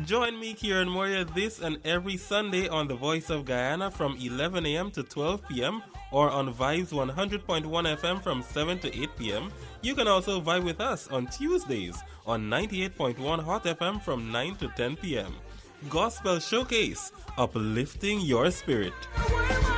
Join me, Kieran Moria, this and every Sunday on The Voice of Guyana from 11 a.m. to 12 p.m. or on Vibes 100.1 FM from 7 to 8 p.m. You can also vibe with us on Tuesdays on 98.1 Hot FM from 9 to 10 p.m. Gospel Showcase, uplifting your spirit.